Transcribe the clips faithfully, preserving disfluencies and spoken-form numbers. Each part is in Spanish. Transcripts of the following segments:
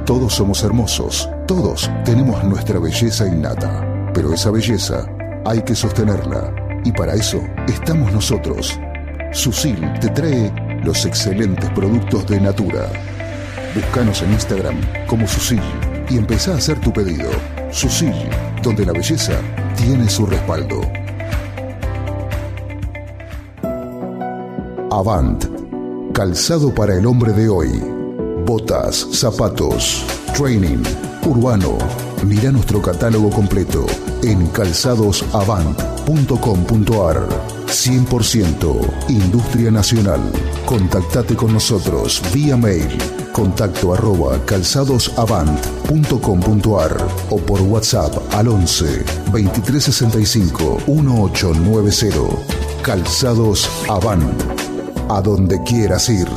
Todos somos hermosos, todos tenemos nuestra belleza innata, pero esa belleza hay que sostenerla y para eso estamos nosotros. Susil te trae los excelentes productos de Natura. Búscanos en Instagram como Susil y empezá a hacer tu pedido. Susil, donde la belleza tiene su respaldo. Avant, calzado para el hombre de hoy. Botas, zapatos, training, urbano. Mira nuestro catálogo completo en calzados avant punto com punto ar. cien por ciento Industria Nacional. Contactate con nosotros vía mail. Contacto arroba calzadosavant punto com punto ar o por WhatsApp al once veintitrés sesenta y cinco dieciocho noventa. Calzados Avant. A donde quieras ir.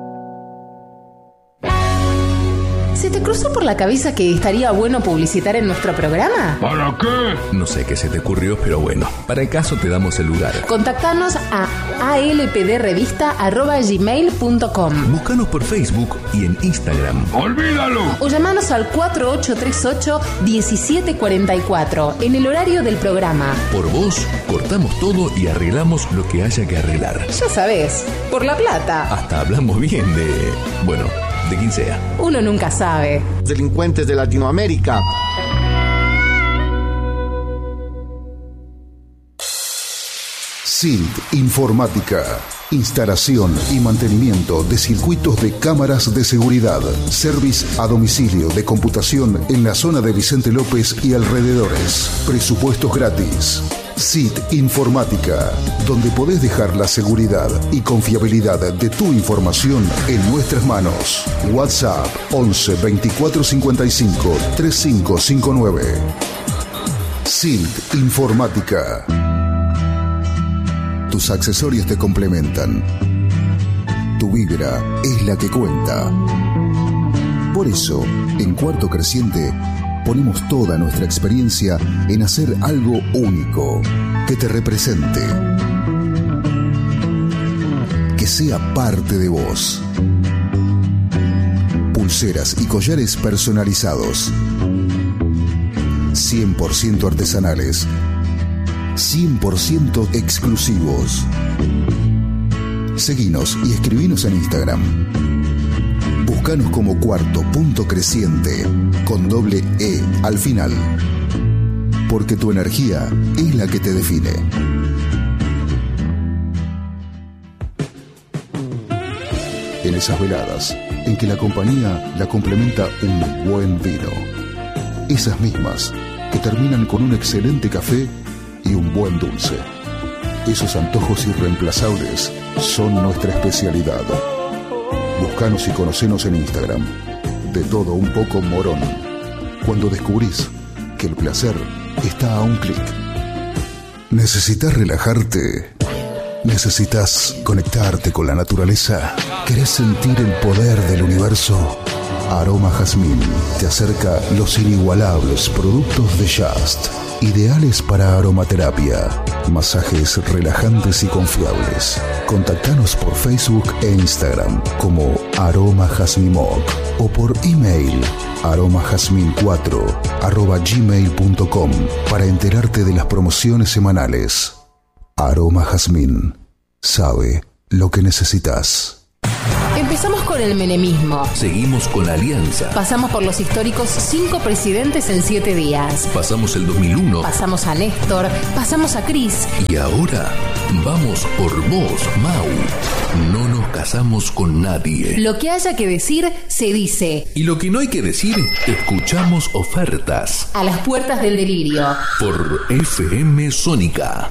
¿Se te cruzó por la cabeza que estaría bueno publicitar en nuestro programa? ¿Para qué? No sé qué se te ocurrió, pero bueno, para el caso te damos el lugar. Contactanos a alpdrevista arroba gmail punto com. Búscanos por Facebook y en Instagram. ¡Olvídalo! O llamanos al cuatro ocho tres ocho, diecisiete cuarenta y cuatro en el horario del programa. Por vos, cortamos todo y arreglamos lo que haya que arreglar. Ya sabés, por la plata. Hasta hablamos bien de... bueno, de quien sea. Uno nunca sabe. Delincuentes de Latinoamérica. S I L T Informática. Instalación y mantenimiento de circuitos de cámaras de seguridad. Service a domicilio de computación en la zona de Vicente López y alrededores. Presupuestos gratis. S I T Informática, donde podés dejar la seguridad y confiabilidad de tu información en nuestras manos. WhatsApp once veinticuatro cincuenta y cinco treinta y cinco cincuenta y nueve. S I L T Informática. Tus accesorios te complementan. Tu vibra es la que cuenta. Por eso, en Cuarto Creciente, ponemos toda nuestra experiencia en hacer algo único, que te represente, que sea parte de vos. Pulseras y collares personalizados, cien por ciento artesanales, cien por ciento exclusivos. Seguinos y escribinos en Instagram. Buscanos como Cuarto Punto Creciente, con doble E al final. Porque tu energía es la que te define. En esas veladas, en que la compañía la complementa un buen vino. Esas mismas que terminan con un excelente café y un buen dulce. Esos antojos irreemplazables son nuestra especialidad. Búscanos y conocenos en Instagram. De todo un poco Morón. Cuando descubrís que el placer está a un clic. ¿Necesitas relajarte? ¿Necesitas conectarte con la naturaleza? ¿Querés sentir el poder del universo? Aroma Jazmín te acerca los inigualables productos de Just, ideales para aromaterapia, masajes relajantes y confiables. Contactanos por Facebook e Instagram como Aroma Jazmimoc o por email aromajazmin cuatro arroba gmail punto com para enterarte de las promociones semanales. Aroma Jazmín sabe lo que necesitas. Empezamos con el menemismo. Seguimos con la Alianza. Pasamos por los históricos cinco presidentes en siete días. Pasamos el dos mil uno. Pasamos a Néstor. Pasamos a Cris. Y ahora vamos por vos, Mau. No nos casamos con nadie. Lo que haya que decir, se dice. Y lo que no hay que decir, escuchamos ofertas. A las puertas del delirio. Por F M Sónica.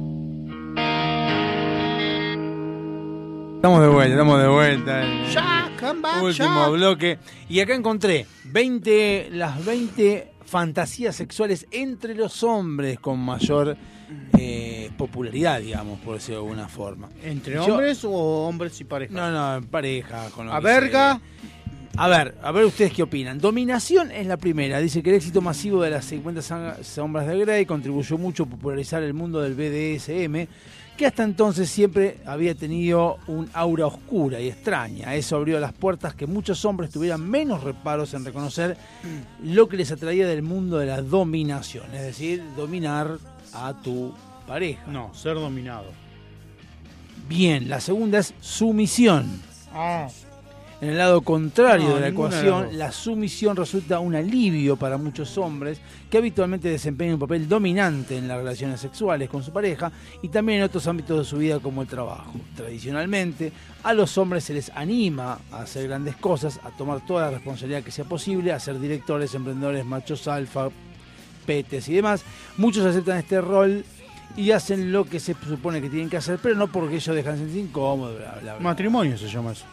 Estamos de vuelta, estamos de vuelta. Ya, come back, Último ya. bloque. Y acá encontré veinte, las veinte fantasías sexuales entre los hombres con mayor eh, popularidad, digamos, por decirlo de alguna forma. ¿Entre Yo- hombres o hombres y parejas? No, no, en pareja. Con lo ¿A que verga? se- A ver, a ver ustedes qué opinan. Dominación es la primera. Dice que el éxito masivo de las cincuenta sombras de Grey contribuyó mucho a popularizar el mundo del B D S M, que hasta entonces siempre había tenido un aura oscura y extraña. Eso abrió las puertas que muchos hombres tuvieran menos reparos en reconocer lo que les atraía del mundo de la dominación, es decir, dominar a tu pareja. No, ser dominado. Bien, la segunda es sumisión. Ah. En el lado contrario No, de la ninguna de las ecuación, dos. la sumisión resulta un alivio para muchos hombres que habitualmente desempeñan un papel dominante en las relaciones sexuales con su pareja y también en otros ámbitos de su vida como el trabajo. Tradicionalmente, a los hombres se les anima a hacer grandes cosas, a tomar toda la responsabilidad que sea posible, a ser directores, emprendedores, machos alfa, petes y demás. Muchos aceptan este rol y hacen lo que se supone que tienen que hacer, pero no porque ellos dejan de sentir incómodos, bla, bla, bla. Matrimonio se llama eso.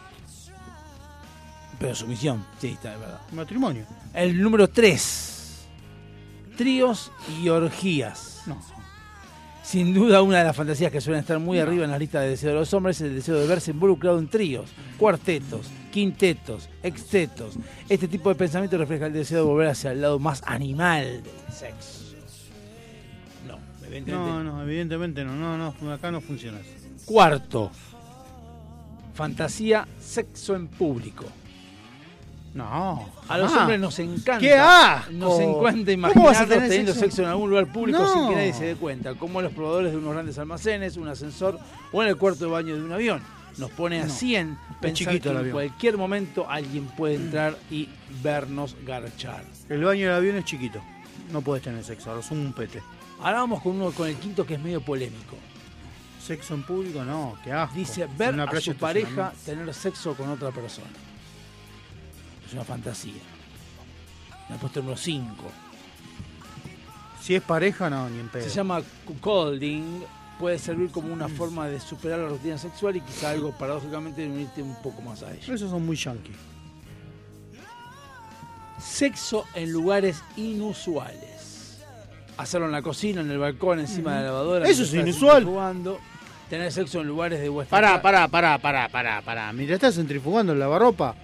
Pero sumisión, sí, está de verdad. Matrimonio. El número tres. Tríos y orgías. No. Sin duda una de las fantasías que suelen estar muy arriba en la lista de deseos de los hombres es el deseo de verse involucrado en tríos, cuartetos, quintetos, extetos. Este tipo de pensamiento refleja el deseo de volver hacia el lado más animal del sexo. No, evidentemente. No, no, evidentemente no. No, no, acá no funciona eso. Cuarto. Fantasía sexo en público. No. A los Ah. hombres nos encanta. ¡Qué asco! Nos encanta ¿Cómo vas a imaginarnos tener teniendo sexo? sexo en algún lugar público No. sin que nadie se dé cuenta, como en los probadores de unos grandes almacenes, un ascensor o en el cuarto de baño de un avión. Nos pone a No. cien pensar chiquito que el en avión. cualquier momento alguien puede entrar y vernos garchar. El baño del avión es chiquito. No puedes tener sexo, ahora es un pete. Ahora vamos con uno con el quinto que es medio polémico. Sexo en público, no, qué asco. Dice En ver una a playa su de pareja estacionamiento. tener sexo con otra persona. Es una fantasía. Me ha puesto el número cinco. Si es pareja, no, ni en pedo. Se llama cuckolding, puede servir como una forma de superar la rutina sexual y quizá algo paradójicamente de unirte un poco más a ella. Esos son muy yankees. Sexo en lugares inusuales. Hacerlo en la cocina, en el balcón, encima de la lavadora. Eso es mientras estás inusual. centrifugando. Tener sexo en lugares de vuestra Pará, ca- pará, pará, pará, pará, pará. Mientras estás centrifugando el lavarropa,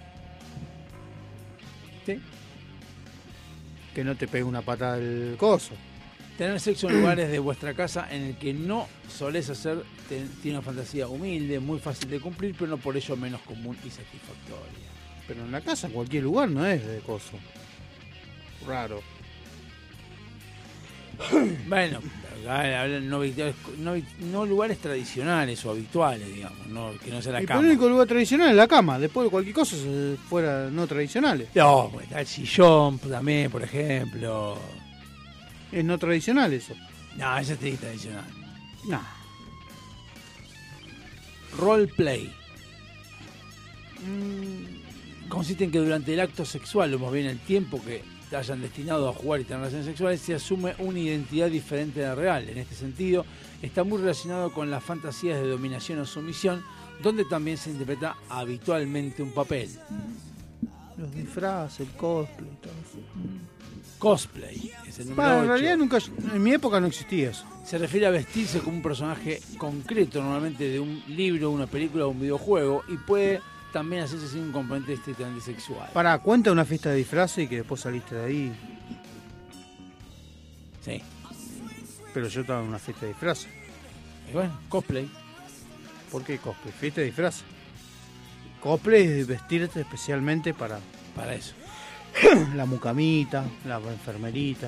¿Sí? que no te pegue una patada del coso. Tener sexo en lugares de vuestra casa en el que no solés hacer, te- tiene una fantasía humilde, muy fácil de cumplir, pero no por ello menos común y satisfactoria. Pero en la casa, en cualquier lugar, no es de coso. Raro. Bueno, acá hablan no, habituales- no, no lugares tradicionales o habituales, digamos, no, que no sea la Y cama. el único lugar tradicional es la cama. Después de cualquier cosa se fuera no tradicionales. No, pues, está el sillón también, por ejemplo. Es no tradicional eso. No, ese es tradicional. No. Roleplay. Mm, consiste en que durante el acto sexual, o más bien el tiempo que te hayan destinado a jugar y tener relaciones sexuales, se asume una identidad diferente de la real. En este sentido, está muy relacionado con las fantasías de dominación o sumisión, donde también se interpreta habitualmente un papel. Los disfraces, el cosplay, todo eso. Cosplay es el número Bah, en ocho. realidad nunca, en mi época no existía eso. Se refiere a vestirse como un personaje concreto, normalmente de un libro, una película o un videojuego, y puede también hacerse sin un componente estrictamente sexual. Para, cuenta una fiesta de disfraces y que después saliste de ahí. Sí. Pero yo estaba en una fiesta de disfraces. Y bueno, cosplay. ¿Por qué cosplay? Fiesta de disfraces. Cosplay es vestirte especialmente para Para eso. la mucamita, la enfermerita.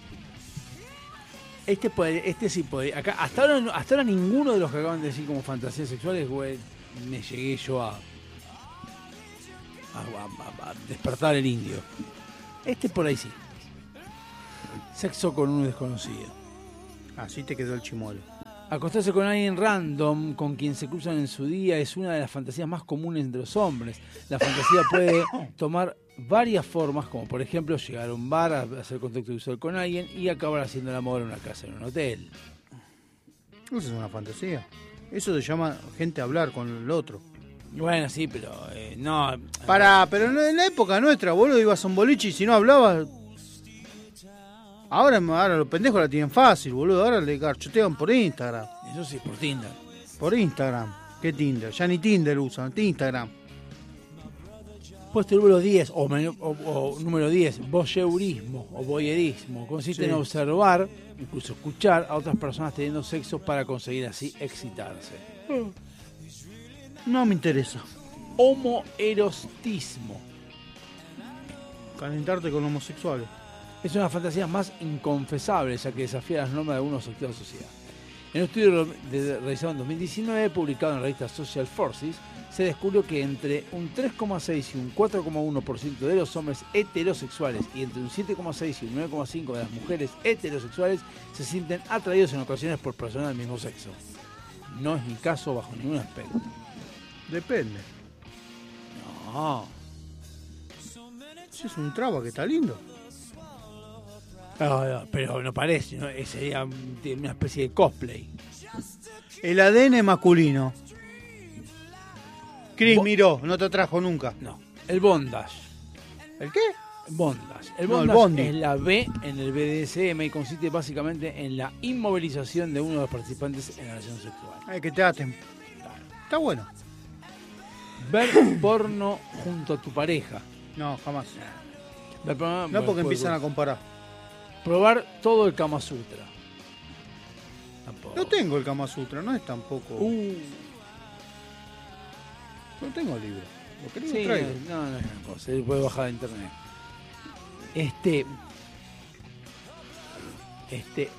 Este puede, este sí puede. Acá, hasta ahora, no- hasta ahora ninguno de los que acaban de decir como fantasías sexuales, güey, me llegué yo a, a, a- a- a despertar el indio. Este por ahí sí. Sexo con un desconocido. Así te quedó el chimuelo. Acostarse con alguien random con quien se cruzan en su día es una de las fantasías más comunes entre los hombres. La fantasía puede tomar varias formas, como por ejemplo llegar a un bar a hacer contacto visual con alguien y acabar haciendo el amor en una casa, en un hotel. Eso es una fantasía. Eso se llama gente hablar con el otro. Bueno, sí, pero eh, no. Pará, pero en en la época nuestra, boludo, ibas a un boliche y si no hablabas... Ahora, ahora los pendejos la tienen fácil, boludo. Ahora le garchotean por Instagram. Eso sí, por Tinder. Por Instagram. ¿Qué Tinder? Ya ni Tinder usan, Instagram. Puesto número diez, o, menú- o- o número diez, voyeurismo o voyerismo. Consiste Sí. en observar, incluso escuchar a otras personas teniendo sexo para conseguir así excitarse. No me interesa. Homoerotismo. Calentarte con homosexuales. Es una fantasía más inconfesable, ya que desafía las normas de algunos sectores de la sociedad. En un estudio de- realizado en dos mil diecinueve, publicado en la revista Social Forces, se descubrió que entre un tres coma seis y un cuatro coma uno por ciento de los hombres heterosexuales y entre un siete coma seis y un nueve coma cinco por ciento de las mujeres heterosexuales se sienten atraídos en ocasiones por personas del mismo sexo. No es mi caso bajo ningún aspecto. Depende. No. Si es un traba que está lindo. No, no, pero no parece, ¿no? Eh, sería un- una especie de cosplay. El A D N masculino. Chris Bo- miró, no te atrajo nunca. No. El bondage. ¿El qué? Bondage. El No, el bondage bondi. es la B en el B D S M y consiste básicamente en la inmovilización de uno de los participantes en la relación sexual. Ay, que te aten. Está bueno. Ver porno junto a tu pareja. No, jamás. Ver porno- No porque puede- empiezan a puede- comparar. Probar todo el Kama Sutra. Tampoco. No tengo el Kama Sutra, no es tampoco. Uh, No tengo el libro. Lo querés sí, lo traigo. no, no es una cosa. Se puede bajar de internet. Este. Este.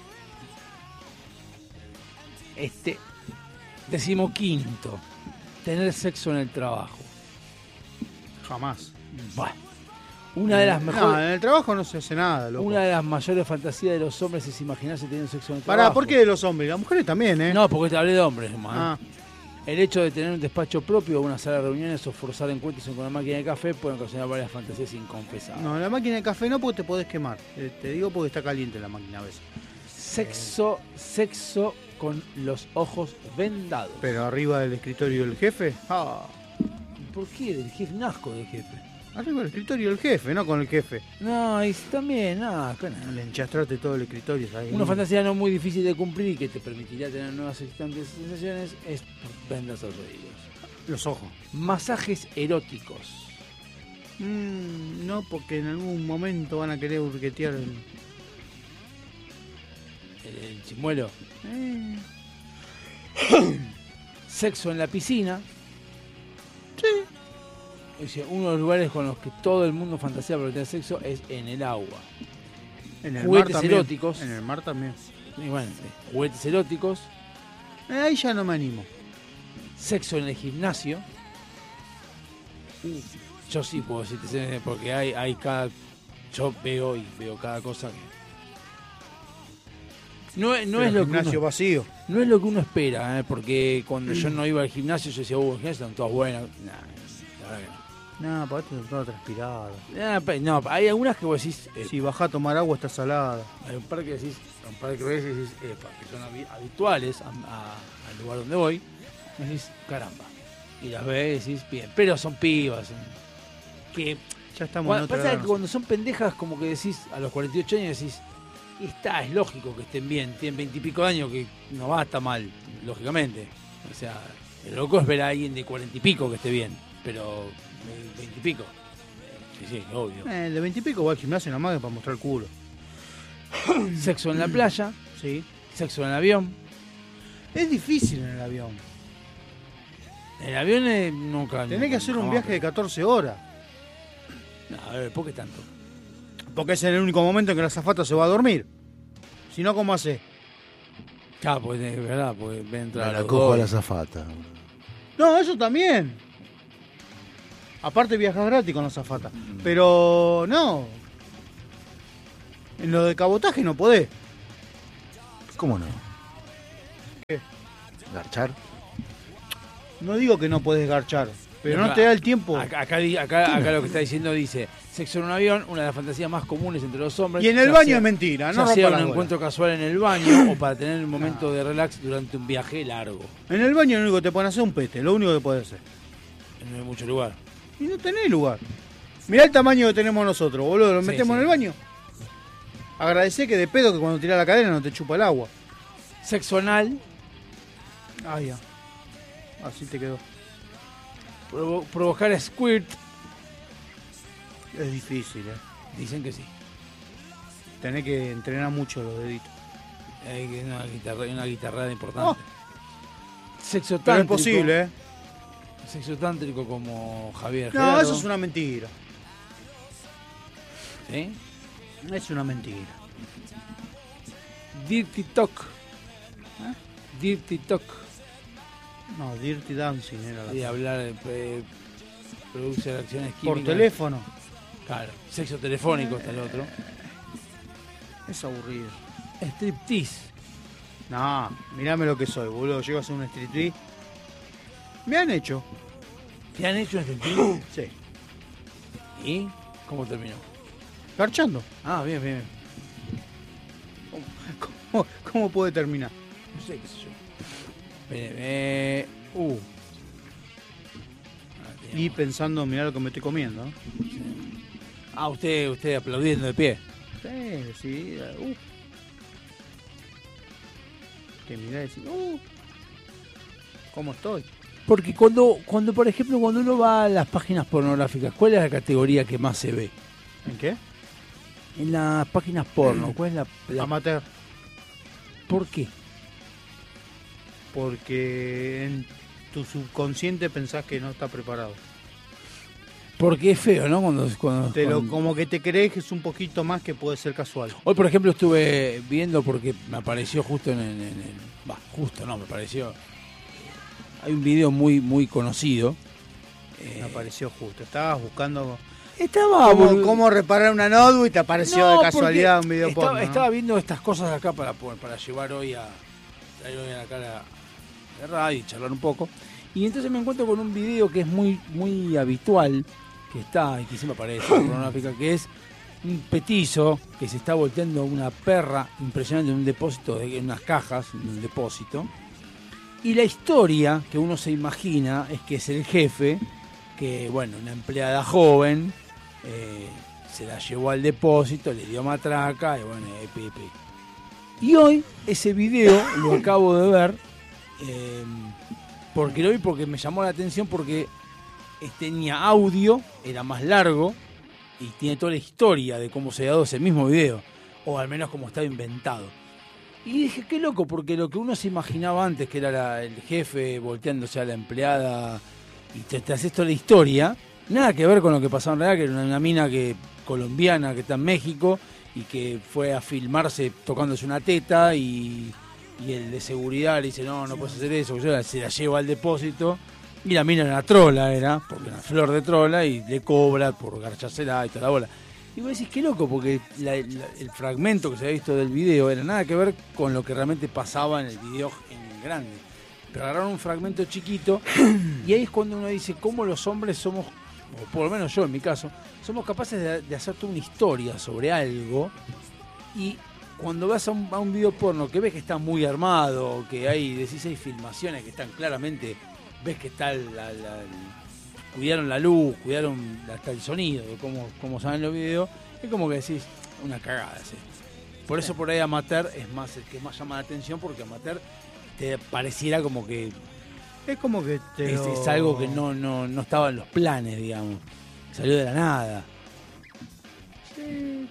Este. Decimoquinto. Tener sexo en el trabajo. Jamás. Bueno, una de las No, mejores. en el trabajo no se hace nada, loco. Una de las mayores fantasías de los hombres es imaginarse teniendo sexo en el Pará, trabajo. ¿por qué de los hombres? Las mujeres también, ¿eh? No, porque te hablé de hombres, man. Ah, El hecho de tener un despacho propio, una sala de reuniones o forzar encuentros con una máquina de café pueden ocasionar varias fantasías inconfesables. no, la máquina de café no porque te podés quemar. Eh, te digo porque está caliente la máquina a veces. Sexo, sexo con los ojos vendados. Pero arriba del escritorio del jefe. Ah, ¿Por qué? Del jefe, nazco del jefe. arriba del escritorio del jefe, no con el jefe. No, y también, nada, no, Le enchastraste todo el escritorio. ¿sabes? Una fantasía no muy difícil de cumplir y que te permitiría tener nuevas excitantes sensaciones es vendas los oídos. Los ojos. Masajes eróticos. Mm, no, porque en algún momento van a querer burquetear el... El, el chimuelo. Eh, Sexo en la piscina. sí. O sea, uno de los lugares con los que todo el mundo fantasea para tener sexo es en el agua. En el Juguetes mar también. eróticos. En el mar también. Y bueno, sí, juguetes eróticos. Eh, ahí ya no me animo. Sexo en el gimnasio. Uh, yo sí puedo decirte, porque hay, hay cada. Yo veo y veo cada cosa que. No, es- no Pero es lo que gimnasio uno, vacío. no es lo que uno espera, ¿eh? Porque cuando yo no iba al gimnasio, yo decía, uh, el gimnasio están todas buenas. Nah, la verdad que no. No, para esto está todo transpirado. Ah, pe- no, hay algunas que vos decís. eh, Si bajás a tomar agua está salada. Hay un par que decís, un par que veces decís, epa, que son habi- habituales a- a- al lugar donde voy. Y decís, caramba. Y las ves y decís, bien. Pero son pibas. son- Que Ya estamos Cuando- en otra pasa edad. que cuando son pendejas, como que decís a los cuarenta y ocho años, decís, y está, es lógico que estén bien, tienen veintipico años, que no va a estar mal, lógicamente. O sea, el loco es ver a alguien de cuarenta y pico que esté bien, pero veintipico. Sí, sí, obvio. Eh, el de veintipico va al gimnasio nomás que para mostrar el culo. Sexo en la playa, Sí. sexo en el avión. Es difícil en el avión. En el avión eh, nunca. Tenés nunca- que hacer un jamás, viaje de catorce horas. No, a ver, ¿por qué tanto? Porque es en el único momento en que la azafata se va a dormir. Si no, ¿cómo hace? Claro, pues es verdad, pues ven entrar Me la los cojo dos. a la azafata. No, eso también. Aparte viajas gratis con la azafata. Pero no. En lo de cabotaje no podés. ¿Cómo no? ¿Qué? ¿Garchar? No digo que no podés garchar. Pero no Acá- te da el tiempo. Acá, acá, di- acá, acá lo que está diciendo dice, sexo en un avión, una de las fantasías más comunes entre los hombres. Y en el ya baño sea- es mentira, ya no sea rompa un las bolas. encuentro casual en el baño o para tener un momento de relax durante un viaje largo. En el baño lo único que te pueden hacer es un pete, lo único que podés hacer. No hay mucho lugar. Y no tenés lugar. Mirá el tamaño que tenemos nosotros, boludo. Lo Sí, metemos sí. en el baño. Agradecé que de pedo que cuando tirás la cadena no te chupa el agua. Sexo anal, Ah, ya. Así te quedó. provo- provocar squirt, Es difícil, ¿eh? Dicen que sí. Tenés que entrenar mucho los deditos. Hay que una guitarra, una guitarrada importante. Oh. Sexo Pero tántrico. es posible, ¿eh? Sexo tántrico como Javier No, Gerardo. eso es una mentira. ¿Sí? Es una mentira. Dirty Talk. ¿Eh? Dirty Talk. No, Dirty Dancing era la De hablar, eh, produce reacciones químicas. Por teléfono. Claro. Sexo telefónico está el otro. Es aburrido. Striptease. No, mirame lo que soy, boludo. Llego a hacer un striptease. Me han hecho. ¿Te han hecho un striptease? Sí. ¿Y cómo terminó? Garchando. Ah, bien, bien. ¿Cómo, cómo puede terminar? No sé qué sé yo. Eh, eh, uh. Ah, Y pensando, mirá lo que me estoy comiendo. ¿no? Ah, usted, usted aplaudiendo de pie. Sí, sí. Uh. Que mirá y decís, uh. ¿Cómo estoy? Porque cuando, cuando, por ejemplo, cuando uno va a las páginas pornográficas, ¿cuál es la categoría que más se ve? ¿En qué? En las páginas porno, ¿cuál es la, la- Amateur. ¿Por qué? Porque en tu subconsciente pensás que no está preparado. Porque es feo, ¿no? Cuando, cuando, Te lo, cuando- como que te crees que es un poquito más que puede ser casual. Hoy, por ejemplo, estuve viendo porque me apareció justo en el... en el- Va, justo no, me apareció... Hay un video muy muy conocido. Eh, Me apareció justo. Estabas buscando estaba... cómo, boludo. cómo reparar una notebook y te apareció No, de casualidad un porque video estaba, porno. ¿no? estaba viendo estas cosas acá para, para llevar hoy a... traer hoy acá a la, la radio y charlar un poco. Y entonces me encuentro con un video que es muy muy habitual, que está, y que siempre aparece en la pornográfica, que es un petizo que se está volteando una perra impresionante en un depósito, de, en unas cajas, en un depósito. Y la historia que uno se imagina es que es el jefe, que bueno, una empleada joven, eh, se la llevó al depósito, le dio matraca y bueno, eh, pi, pi. Y hoy ese video lo acabo de ver, eh, porque lo vi porque me llamó la atención porque tenía audio, era más largo y tiene toda la historia de cómo se ha dado ese mismo video, o al menos cómo estaba inventado. Y dije, qué loco, porque lo que uno se imaginaba antes, que era la- el jefe volteándose a la empleada, y te, te haces toda la historia, nada que ver con lo que pasaba en realidad, que era una, una mina que colombiana que está en México y que fue a filmarse tocándose una teta y, y el de seguridad le dice, no, no puedes hacer eso, yo la- se la lleva al depósito y la mina era una trola, era, porque era flor de trola y le cobra por garchársela y toda la bola. Y vos decís, qué loco, porque la- la- el fragmento que se había visto del video era nada que ver con lo que realmente pasaba en el video en grande. Pero agarraron un fragmento chiquito y ahí es cuando uno dice cómo los hombres somos, o por lo menos yo en mi caso, somos capaces de, de hacer toda una historia sobre algo y cuando vas a un, a un video porno que ves que está muy armado, que hay dieciséis filmaciones que están claramente, ves que está la, la- cuidaron la luz, cuidaron hasta el sonido, de cómo, cómo salen los videos, es como que decís, una cagada, sí. Por eso por ahí Amateur es más el que más llama la atención, porque Amateur te pareciera como que Es como que te es, lo- es algo que no, no, no estaba en los planes, digamos. Salió de la nada. Sí.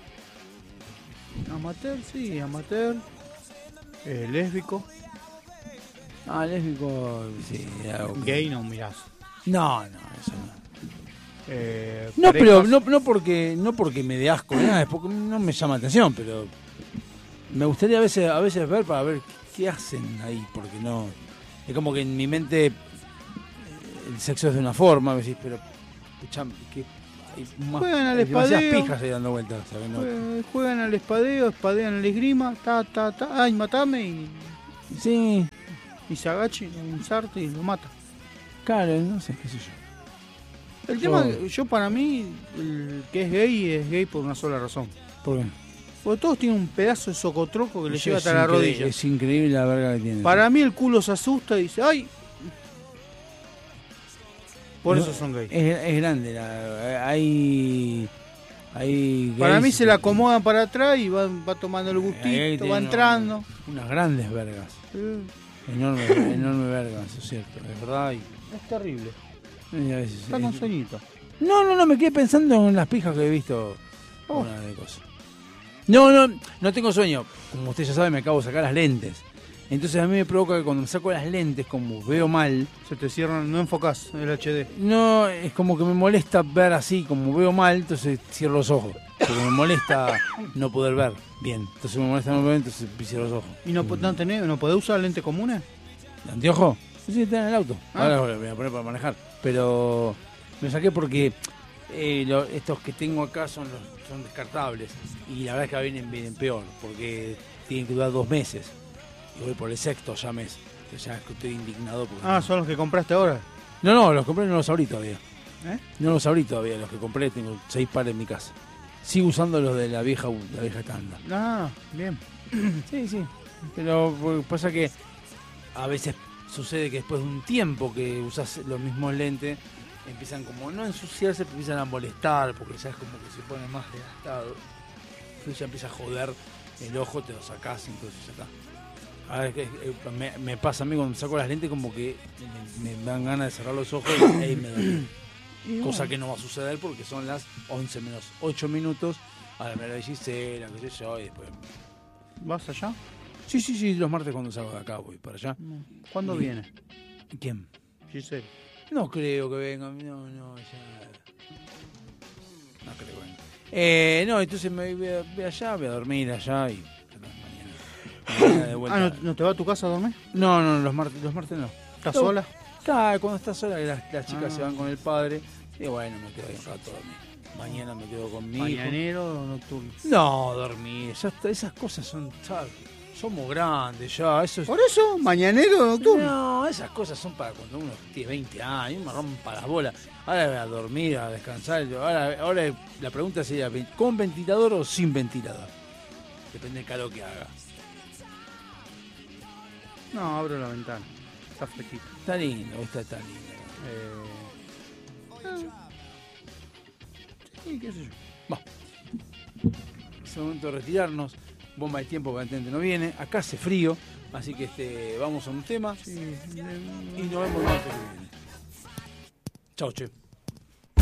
Amateur, sí, amateur. Eh, lésbico. Ah, lésbico, sí. algo que- Gay no mirás. No, no, eso no. Eh, No, parejas- pero no, no porque no porque me dé asco ni nada, es porque no me llama la atención, pero me gustaría a veces a veces ver para ver qué hacen ahí, porque no es como que en mi mente eh, el sexo es de una forma, me decís, pero escuchame, que hay más, Juegan al hay demasiadas espadeo. pijas ahí dando vueltas, ¿sabes? No- Jue- Juegan al espadeo, espadean al esgrima, ta, ta, ta, ay, matame y, Sí, y se agacha y un sarto y lo mata. claro, no sé, qué sé yo. El Yo- tema, yo para mí, el que es gay es gay por una sola razón. ¿Por qué? Porque todos tienen un pedazo de socotroco que le Es llega hasta la increíble- rodilla. Es increíble la verga que tiene. Para mí el culo se asusta y dice, ¡ay! Por No, eso son gays. Es, es grande, la, hay, hay Para gays mí se que- la acomodan para atrás y va, va tomando el Ahí gustito, tiene va entrando. Unas grandes vergas. Eh, Enorme, enorme vergas, eso es cierto, es verdad. Y, Es terrible. y a veces Está es- con sueñito. No, no, no, me quedé pensando en las pijas que he visto. Oh. Una de cosas. No, no, no tengo sueño. Como usted ya sabe, me acabo de sacar las lentes. Entonces a mí me provoca que cuando me saco las lentes, como veo mal, Se te cierran, no enfocás el H D. no, es como que me molesta ver así, como veo mal, entonces cierro los ojos. Porque me molesta no poder ver bien. Entonces me molesta no poder ver, entonces cierro los ojos. ¿Y no, no, tenés, no podés usar lentes comunes? ¿De anteojo? Sí, está en el auto. Ah. Ahora lo voy a poner para manejar. Pero me saqué porque eh, lo- estos que tengo acá son los son descartables. Y la verdad es que vienen, vienen peor, porque tienen que durar dos meses. Y voy por el sexto ya mes. Entonces ya estoy indignado. Porque Ah, son los que compraste ahora. No, no, los compré, no los abrí todavía. ¿Eh? No los abrí todavía, los que compré, tengo seis pares en mi casa. Sigo usando los de la vieja, la vieja tanda. Ah, bien. Sí, sí. Pero pues, pasa que a veces sucede que después de un tiempo que usas los mismos lentes, empiezan como no a ensuciarse, pero empiezan a molestar, porque ya es como que se pone más desgastado. Entonces ya empieza a joder el ojo, te lo sacás y entonces ya está. Ahora es que, eh, me, me pasa a mí cuando me saco las lentes como que me, me dan ganas de cerrar los ojos y ahí me duele. Cosa que no va a suceder porque son las once menos ocho minutos. Ahora me la Gisela, qué sé yo, y después... ¿Vas allá? Sí, sí, sí, los martes cuando salgo de acá voy para allá. ¿Cuándo Y- viene? ¿Quién? Giselle. No creo que venga, no, no, ya... No creo que venga. Eh, no, entonces me voy, a- voy allá, voy a dormir allá y... Mañana, mañana de vuelta. Ah, ¿no, ¿no te va a tu casa a dormir? No, no, los martes, los martes no. ¿Estás No. sola? Está, cuando está sola, las, las chicas Ah. se van con el padre. Y bueno, me quedo ahí un rato a dormir. Mañana me quedo con mi hijo. ¿Mañanero o nocturno? No, dormir. Ya está, esas cosas son, ¿sabes? Somos grandes ya. Eso es... ¿Por eso? ¿Mañanero o nocturno? No, esas cosas son para cuando uno tiene veinte años, me rompa las bolas. Ahora voy a dormir, a descansar. Ahora, ahora la pregunta sería, ¿con ventilador o sin ventilador? Depende del calor que haga. No, abro la ventana. Está fresquita. Está lindo, está tan lindo. Eh... Sí, qué sé yo. Va. Es el momento de retirarnos. Bomba de tiempo aparentemente no viene. Acá hace frío, así que este vamos a un tema. Y nos vemos el martes que viene. Chau, che.